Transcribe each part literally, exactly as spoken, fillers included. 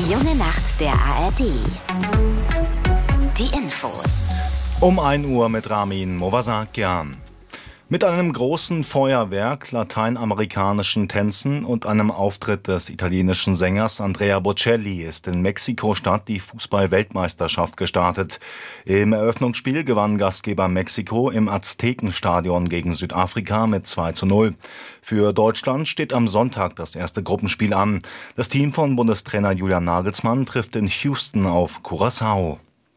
Die junge Nacht der A R D. Die Infos. Um ein Uhr mit Ramin Movasakian. Mit einem großen Feuerwerk, lateinamerikanischen Tänzen und einem Auftritt des italienischen Sängers Andrea Bocelli ist in Mexiko-Stadt die Fußball-Weltmeisterschaft gestartet. Im Eröffnungsspiel gewann Gastgeber Mexiko im Aztekenstadion gegen Südafrika mit zwei zu null. Für Deutschland steht am Sonntag das erste Gruppenspiel an. Das Team von Bundestrainer Julian Nagelsmann trifft in Houston auf Curaçao.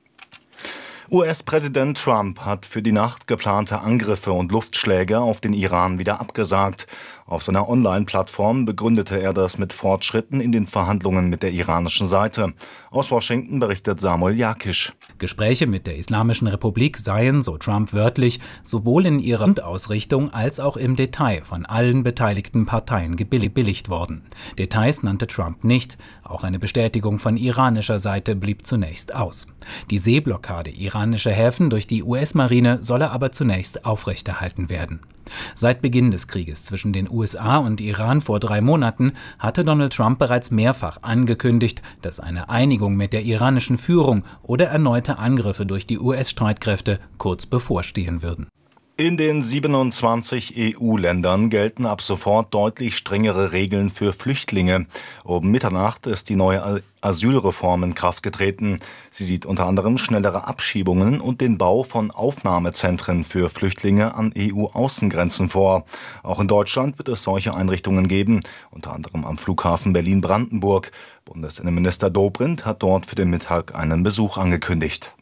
U S-Präsident Trump hat für die Nacht geplante Angriffe und Luftschläge auf den Iran wieder abgesagt. Auf seiner Online-Plattform begründete er das mit Fortschritten in den Verhandlungen mit der iranischen Seite. Aus Washington berichtet Samuel Jakisch. Gespräche mit der Islamischen Republik seien, so Trump wörtlich, sowohl in ihrer Grundausrichtung als auch im Detail von allen beteiligten Parteien gebilligt worden. Details nannte Trump nicht. Auch eine Bestätigung von iranischer Seite blieb zunächst aus. Die Seeblockade iranischer Häfen durch die U S-Marine solle aber zunächst aufrechterhalten werden. Seit Beginn des Krieges zwischen den U S A und Iran vor drei Monaten hatte Donald Trump bereits mehrfach angekündigt, dass eine Einigung mit der iranischen Führung oder erneute Angriffe durch die U S-Streitkräfte kurz bevorstehen würden. In den siebenundzwanzig E U-Ländern gelten ab sofort deutlich strengere Regeln für Flüchtlinge. Um Mitternacht ist die neue Asylreform in Kraft getreten. Sie sieht unter anderem schnellere Abschiebungen und den Bau von Aufnahmezentren für Flüchtlinge an E U-Außengrenzen vor. Auch in Deutschland wird es solche Einrichtungen geben, unter anderem am Flughafen Berlin-Brandenburg. Bundesinnenminister Dobrindt hat dort für den Mittag einen Besuch angekündigt.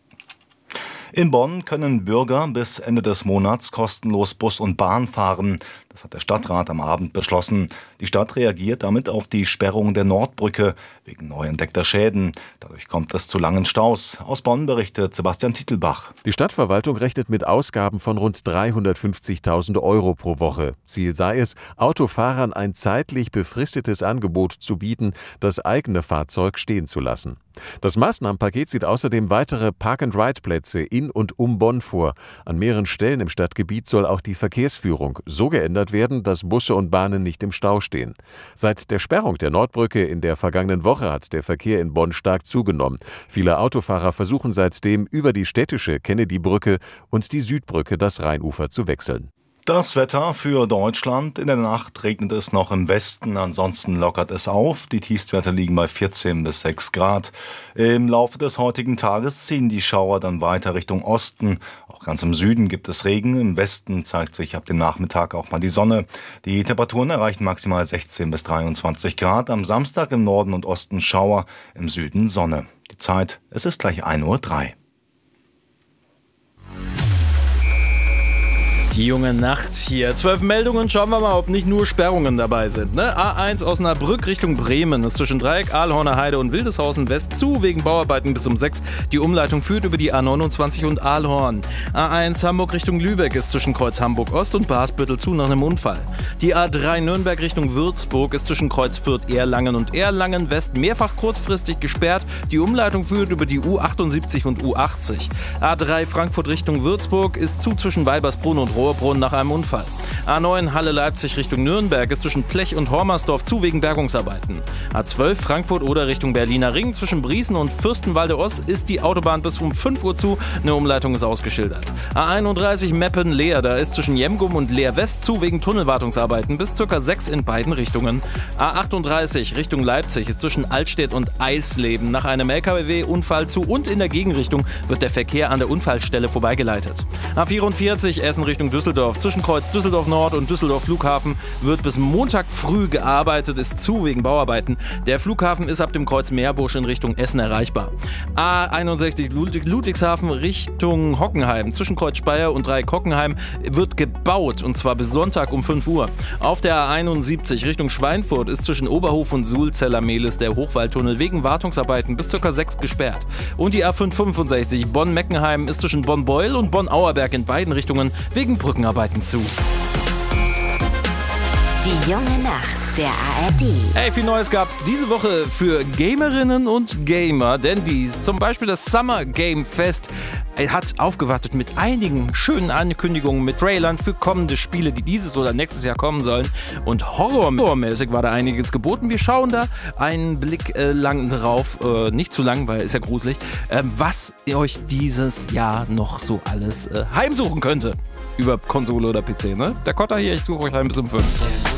In Bonn können Bürger bis Ende des Monats kostenlos Bus und Bahn fahren. Das hat der Stadtrat am Abend beschlossen. Die Stadt reagiert damit auf die Sperrung der Nordbrücke wegen neu entdeckter Schäden. Dadurch kommt es zu langen Staus. Aus Bonn berichtet Sebastian Titelbach. Die Stadtverwaltung rechnet mit Ausgaben von rund dreihundertfünfzigtausend Euro pro Woche. Ziel sei es, Autofahrern ein zeitlich befristetes Angebot zu bieten, das eigene Fahrzeug stehen zu lassen. Das Maßnahmenpaket sieht außerdem weitere Park-and-Ride-Plätze in und um Bonn vor. An mehreren Stellen im Stadtgebiet soll auch die Verkehrsführung so geändert werden, dass Busse und Bahnen nicht im Stau stehen. Seit der Sperrung der Nordbrücke in der vergangenen Woche hat der Verkehr in Bonn stark zugenommen. Viele Autofahrer versuchen seitdem über die städtische Kennedy-Brücke und die Südbrücke das Rheinufer zu wechseln. Das Wetter für Deutschland. In der Nacht regnet es noch im Westen, ansonsten lockert es auf. Die Tiefstwerte liegen bei vierzehn bis sechs Grad. Im Laufe des heutigen Tages ziehen die Schauer dann weiter Richtung Osten. Auch ganz im Süden gibt es Regen. Im Westen zeigt sich ab dem Nachmittag auch mal die Sonne. Die Temperaturen erreichen maximal sechzehn bis dreiundzwanzig Grad. Am Samstag im Norden und Osten Schauer, im Süden Sonne. Die Zeit, es ist gleich ein Uhr drei. Die junge Nacht hier. Zwölf Meldungen, schauen wir mal, ob nicht nur Sperrungen dabei sind. Ne? A eins Osnabrück Richtung Bremen ist zwischen Dreieck, Ahlhorner Heide und Wildeshausen West zu, wegen Bauarbeiten bis um sechs. Die Umleitung führt über die A neunundzwanzig und Ahlhorn. A eins Hamburg Richtung Lübeck ist zwischen Kreuz Hamburg Ost und Basbüttel zu nach einem Unfall. Die A drei Nürnberg Richtung Würzburg ist zwischen Kreuz Fürth Erlangen und Erlangen West mehrfach kurzfristig gesperrt. Die Umleitung führt über die U achtundsiebzig und U achtzig. A drei Frankfurt Richtung Würzburg ist zu zwischen Weibersbrunn und Rohrbrunn nach einem Unfall. A neun Halle Leipzig Richtung Nürnberg ist zwischen Plech und Hormersdorf zu wegen Bergungsarbeiten. A zwölf Frankfurt oder Richtung Berliner Ring zwischen Briesen und Fürstenwalde Ost ist die Autobahn bis um fünf Uhr zu. Eine Umleitung ist ausgeschildert. A einunddreißig Meppen Leer, da ist zwischen Jemgum und Leer West zu wegen Tunnelwartungsarbeiten bis ca. sechs in beiden Richtungen. A achtunddreißig Richtung Leipzig ist zwischen Altstedt und Eisleben nach einem L K W-Unfall zu und in der Gegenrichtung wird der Verkehr an der Unfallstelle vorbeigeleitet. A vierundvierzig Essen Richtung Düsseldorf zwischen Kreuz Düsseldorf Nord und Düsseldorf Flughafen wird bis Montag früh gearbeitet, ist zu wegen Bauarbeiten. Der Flughafen ist ab dem Kreuz Meerbusch in Richtung Essen erreichbar. A einundsechzig Ludwig- Ludwigshafen Richtung Hockenheim zwischen Kreuz Speyer und Dreieck Hockenheim wird gebaut und zwar bis Sonntag um fünf Uhr. Auf der A einundsiebzig Richtung Schweinfurt ist zwischen Oberhof und Sulzeller-Mehlis der Hochwaldtunnel wegen Wartungsarbeiten bis ca. sechs gesperrt. Und die A fünfhundertfünfundsechzig Bonn-Meckenheim ist zwischen Bonn-Beuel und Bonn-Auerberg in beiden Richtungen wegen Brückenarbeiten zu. Die junge Nacht. der A R D. Hey, viel Neues gab's diese Woche für Gamerinnen und Gamer, denn dies, zum Beispiel das Summer Game Fest, hat aufgewartet mit einigen schönen Ankündigungen, mit Trailern für kommende Spiele, die dieses oder nächstes Jahr kommen sollen. Und horrormäßig war da einiges geboten. Wir schauen da einen Blick äh, lang drauf, äh, nicht zu lang, weil ist ja gruselig, äh, was euch dieses Jahr noch so alles äh, heimsuchen könnte. Über Konsole oder P C, ne? Der Kotter hier, ich suche euch heim bis um fünf.